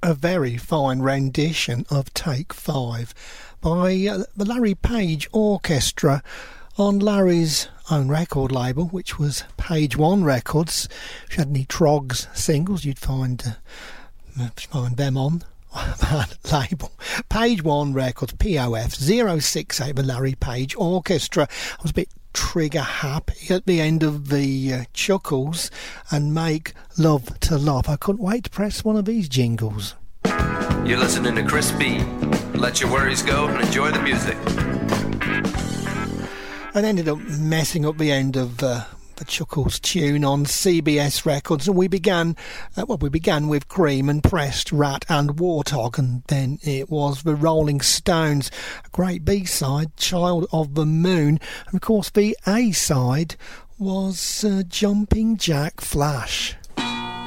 A very fine rendition of Take 5 by the Larry Page Orchestra on Larry's own record label, which was Page One Records. If you had any Troggs singles, you'd find them on that label. Page One Records, POF 068, the Larry Page Orchestra. I was a bit trigger happy at the end of the Chuckles and Make Love to Love. I couldn't wait to press one of these jingles. You're listening to Chris B. Let your worries go and enjoy the music. And ended up messing up the end of the Chuckles tune on CBS Records, and we began with Cream and pressed Rat and Warthog, and then it was the Rolling Stones, a great B-side, Child of the Moon, and of course the A-side was Jumping Jack Flash.